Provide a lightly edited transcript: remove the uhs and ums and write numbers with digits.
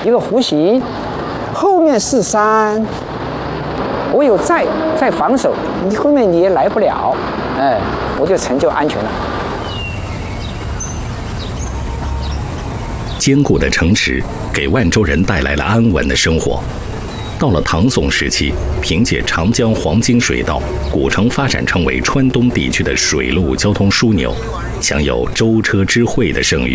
一个弧形，后面是山，我有再防守，你后面你也来不了，哎，我就成就安全了。 坚固的城池给万州人带来了安稳的生活。到了唐宋时期，凭借长江黄金水道，古城发展成为川东地区的水陆交通枢纽，享有舟车之会的盛誉。